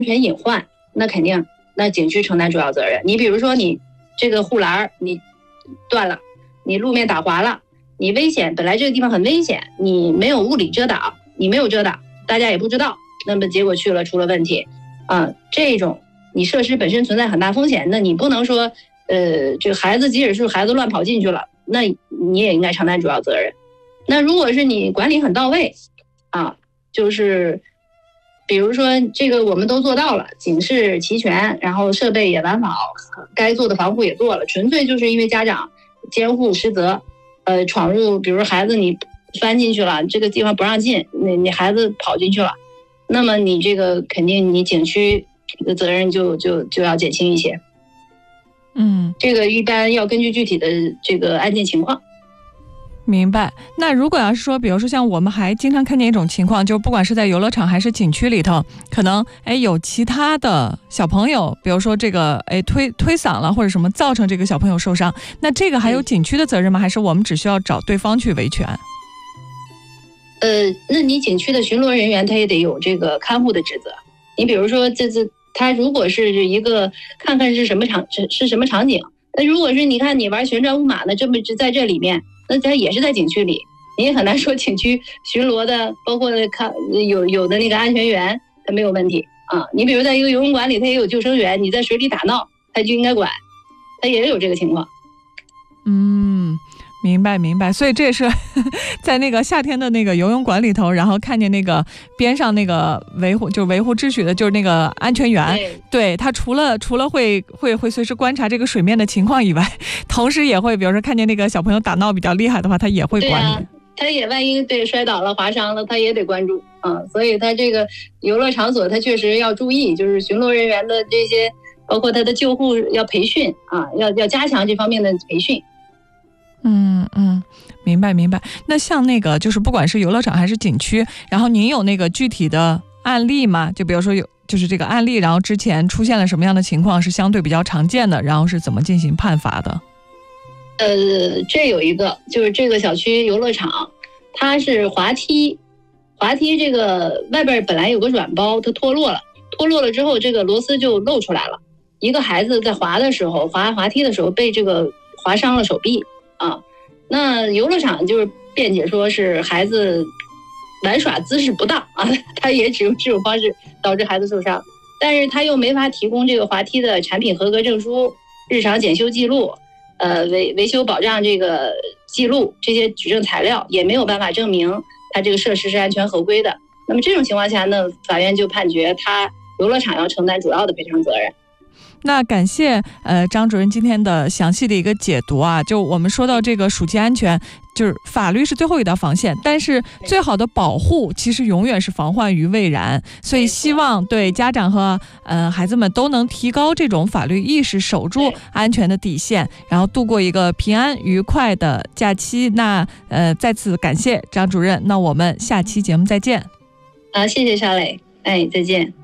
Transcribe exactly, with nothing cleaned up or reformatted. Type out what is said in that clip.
全隐患，那肯定那景区承担主要责任。你比如说你这个护栏你断了，你路面打滑了，你危险，本来这个地方很危险，你没有物理遮挡，你没有遮挡，大家也不知道，那么结果去了出了问题啊，这种你设施本身存在很大风险，那你不能说呃这个孩子即使是孩子乱跑进去了，那你也应该承担主要责任。那如果是你管理很到位啊，就是比如说这个我们都做到了，警示齐全，然后设备也完好，该做的防护也做了，纯粹就是因为家长监护失责，呃，闯入，比如孩子你翻进去了，这个地方不让进，你你孩子跑进去了，那么你这个肯定你景区的责任就就就要减轻一些。 嗯， 这个一般要根据具体的这个案件情况。 明白。那如果要是说比如说像我们还经常看见一种情况，就不管是在游乐场还是景区里头，可能哎有其他的小朋友，比如说这个哎推推搡了或者什么，造成这个小朋友受伤，那这个还有景区的责任吗？还是我们只需要找对方去维权？ 呃，那你景区的巡逻人员他也得有这个看护的职责。你比如说这这他如果是一个看看是什么场是是什么场景，那如果是你看你玩旋转木马呢，这么在这里面，那它也是在景区里，你也很难说景区巡逻的，包括看有有的那个安全员，他没有问题啊。你比如在一个游泳馆里，他也有救生员，你在水里打闹，他就应该管，他也有这个情况。 嗯，明白明白。所以这也是在那个夏天的那个游泳馆里头，然后看见那个边上那个维护就维护秩序的，就是那个安全员，对, 对他除了除了会会会随时观察这个水面的情况以外，同时也会比如说看见那个小朋友打闹比较厉害的话，他也会管你。 对啊，他也万一对摔倒了划伤了，他也得关注啊。所以他这个游乐场所他确实要注意，就是巡逻人员的这些，包括他的救护要培训啊，要要加强这方面的培训。 嗯嗯，明白明白。那像那个就是不管是游乐场还是景区，然后您有那个具体的案例吗？就比如说有就是这个案例，然后之前出现了什么样的情况是相对比较常见的，然后是怎么进行判罚的？ 呃，这有一个就是这个小区游乐场，它是滑梯，滑梯这个外边本来有个软包，它脱落了，脱落了之后这个螺丝就露出来了。一个孩子在滑的时候，滑滑梯的时候被这个划伤了手臂。啊，那游乐场就是辩解说是孩子玩耍姿势不当啊，他也只用这种方式导致孩子受伤，但是他又没法提供这个滑梯的产品合格证书、日常检修记录、呃维维修保障这个记录这些举证材料，也没有办法证明他这个设施是安全合规的。那么这种情况下呢，法院就判决他游乐场要承担主要的赔偿责任。 那感谢呃张主任今天的详细的一个解读啊，就我们说到这个暑期安全，就是法律是最后一道防线，但是最好的保护其实永远是防患于未然，所以希望对家长和呃孩子们都能提高这种法律意识，守住安全的底线，然后度过一个平安愉快的假期。那呃再次感谢张主任，那我们下期节目再见。 好，谢谢邵磊，哎，再见。